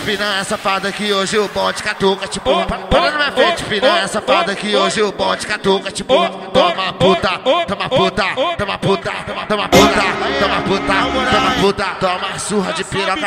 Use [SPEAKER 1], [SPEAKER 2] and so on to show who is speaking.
[SPEAKER 1] piranha safada que hoje o bonde catuca, tipo. Para na minha frente, piranha safada que hoje o bonde catuca, tipo. Toma puta, toma puta, toma puta, toma puta, toma puta, toma puta, toma surra de piroca.